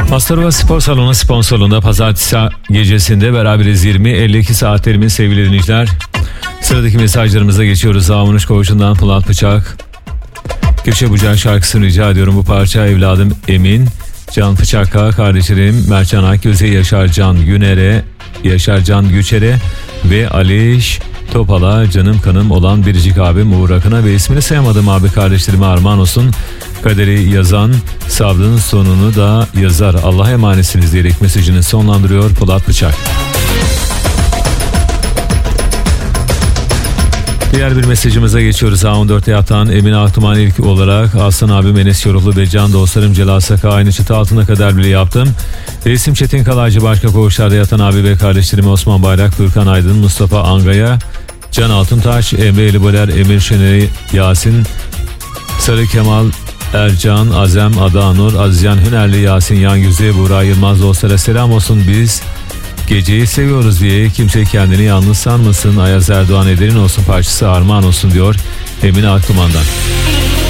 Pastorova Spor Salonu sponsorluğunda pazartesi gecesinde beraberiz 20.52 saatlerimiz sevgili dinleyiciler. Sıradaki mesajlarımıza geçiyoruz. Zamunuş Koğuşu'ndan Polat Bıçak. Köşe Bucak şarkısını rica ediyorum. Bu parça evladım Emin, Can Bıçak'a, kardeşlerim Mertcan Akgöz'e, Yaşar Can Güner'e, Yaşar Can Güçer'e ve Aliş Topal'a, canım kanım olan Biricik abim Uğur Akın'a ve ismini sayamadığım abi kardeşlerime armağan olsun. Kaderi yazan sabrın sonunu da yazar. Allah'a emanetsiniz diyerek mesajını sonlandırıyor Polat Bıçak. Diğer bir mesajımıza geçiyoruz. A14'te yatan Emin Aktuman ilk olarak Aslan abim Enes Yorullu ve can dostlarım Celal Saka aynı çatı altına kadar bile yaptım. Resim Çetin Kalaycı başka koğuşlarda yatan abi ve kardeşlerime Osman Bayrak, Furkan Aydın, Mustafa Angaya, Can Altuntaş, Emre Eliboler, Emir Şener, Yasin, Sarı Kemal, Ercan, Azem, Adanur, Azizcan Hünerli, Yasin Yangüze, Buğra Yılmaz dostlara selam olsun. Biz geceyi seviyoruz diye kimse kendini yalnız sanmasın. Ayaz Erdoğan Eder'in olsun parçası armağan olsun diyor Emin Aktuman'dan.